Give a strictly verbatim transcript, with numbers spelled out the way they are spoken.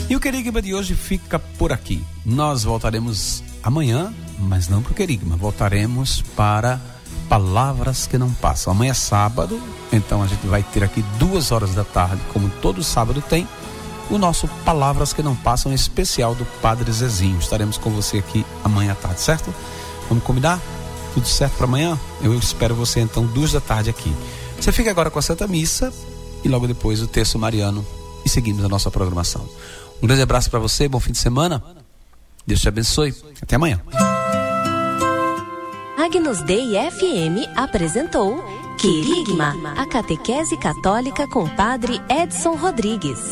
E o Querigma de hoje fica por aqui. Nós voltaremos amanhã, mas não para o Querigma, voltaremos para Palavras que Não Passam. Amanhã é sábado, então a gente vai ter aqui duas horas da tarde, como todo sábado tem, o nosso Palavras que Não Passam especial do Padre Zezinho. Estaremos com você aqui amanhã à tarde, certo? Vamos combinar? Tudo certo para amanhã? Eu espero você então duas da tarde aqui. Você fica agora com a Santa Missa e logo depois o Terço Mariano e seguimos a nossa programação. Um grande abraço para você, bom fim de semana. Deus te abençoe. Até amanhã. Agnus Dei F M apresentou Querigma, a catequese católica com Padre Edson Rodrigues.